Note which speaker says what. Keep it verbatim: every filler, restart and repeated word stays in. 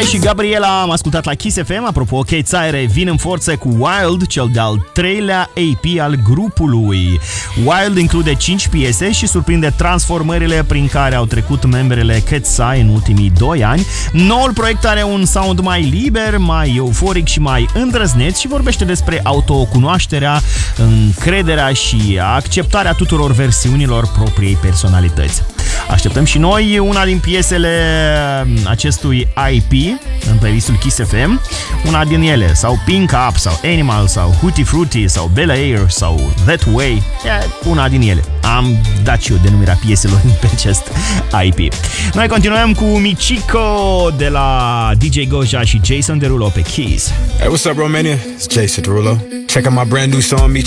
Speaker 1: Sky și Gabriela am ascultat la Kiss F M. Apropo, Kate Saire vin în forță cu Wild, cel de-al treilea A P al grupului. Wild include cinci piese și surprinde transformările prin care au trecut membrele Kate Saire în ultimii doi ani. Noul proiect are un sound mai liber, mai euforic și mai îndrăzneț și vorbește despre autocunoașterea, încrederea și acceptarea tuturor versiunilor propriei personalități. Așteptăm și noi una din piesele acestui I P în playlistul Kiss F M, una din ele, sau Pink Up, sau Animal, sau Hootie Fruity, sau Bella Air, sau That Way, una din ele. Am dat și eu denumirea pieselor pe acest I P. Noi continuăm cu Michiko de la D J Goja și Jason Derulo pe Kiss.
Speaker 2: Hey, what's up, Romania? It's Jason Derulo. Check out my brand new song, Michiko.